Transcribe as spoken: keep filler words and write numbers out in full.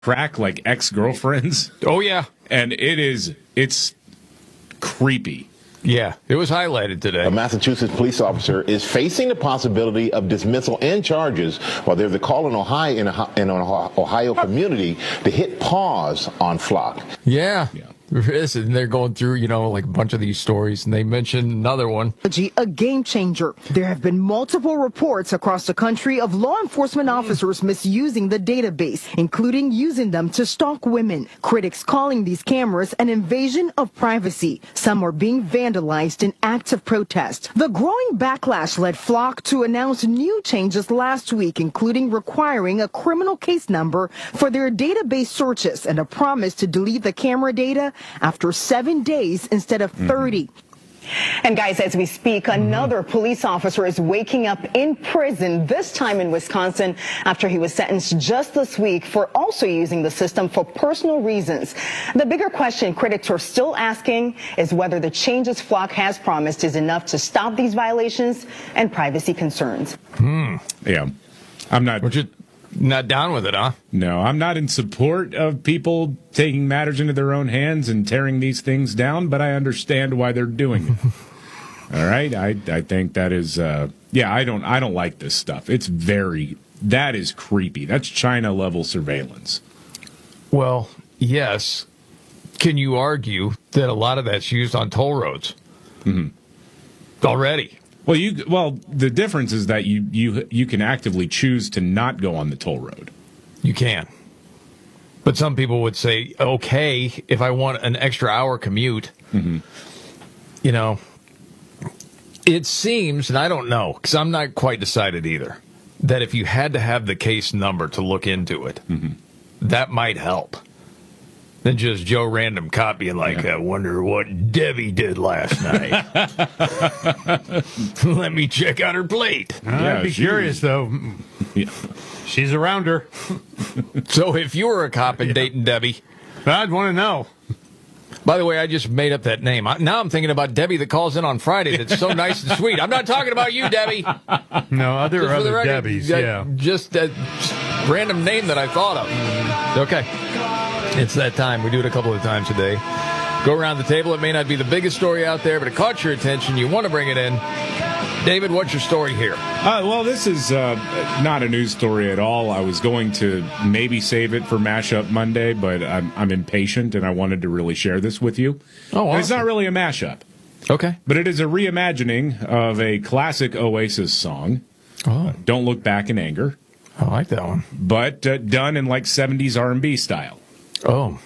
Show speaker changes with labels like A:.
A: crack like ex-girlfriends.
B: Oh, yeah.
A: And it is, it's creepy.
B: Yeah, it was highlighted today.
C: A Massachusetts police officer is facing the possibility of dismissal and charges while there's a call in Ohio in, a, in an Ohio community to hit pause on Flock.
B: Yeah.
A: Yeah.
B: And they're going through, you know, like a bunch of these stories, and they mentioned another one.
D: A game changer. There have been multiple reports across the country of law enforcement officers misusing the database, including using them to stalk women. Critics calling these cameras an invasion of privacy. Some are being vandalized in acts of protest. The growing backlash led Flock to announce new changes last week, including requiring a criminal case number for their database searches and a promise to delete the camera data after seven days instead of thirty.
E: Mm-hmm. And guys, as we speak, another mm-hmm. police officer is waking up in prison, this time in Wisconsin, after he was sentenced just this week for also using the system for personal reasons. The bigger question critics are still asking is whether the changes Flock has promised is enough to stop these violations and privacy concerns.
B: Hmm.
A: Yeah. I'm not...
B: Would you... Not down with it, huh?
A: No, I'm not in support of people taking matters into their own hands and tearing these things down, but I understand why they're doing it. All right, I I think that is, uh, yeah, I don't I don't like this stuff. It's very, that is creepy. That's China level surveillance.
B: Well, yes. Can you argue that a lot of that's used on toll roads
A: mm-hmm.
B: already?
A: Well, you well, the difference is that you, you you can actively choose to not go on the toll road.
B: You can. But some people would say, okay, if I want an extra hour commute,
A: mm-hmm.
B: you know, it seems, and I don't know, because I'm not quite decided either, that if you had to have the case number to look into it,
A: mm-hmm.
B: that might help. Than just Joe Random Cop being like, yeah. I wonder what Debbie did last night. Let me check out her plate.
F: Uh, yeah, I'd be curious, though.
A: Yeah.
F: She's around her.
B: So if you were a cop and yeah. dating Debbie,
F: I'd want to know.
B: By the way, I just made up that name. I, now I'm thinking about Debbie that calls in on Friday. That's so nice and sweet. I'm not talking about you, Debbie.
F: No, other other record, Debbies,
B: uh,
F: yeah.
B: Just a random name that I thought of. Okay. It's that time. We do it a couple of times a day. Go around the table. It may not be the biggest story out there, but it caught your attention. You want to bring it in. David, what's your story here?
A: Uh, well, this is uh, not a news story at all. I was going to maybe save it for Mashup Monday, but I'm, I'm impatient, and I wanted to really share this with you.
B: Oh, awesome.
A: It's not really a mashup.
B: Okay.
A: But it is a reimagining of a classic Oasis song,
B: oh.
A: Don't Look Back in Anger.
B: I like that one.
A: But uh, done in like seventies R and B style.
B: Oh.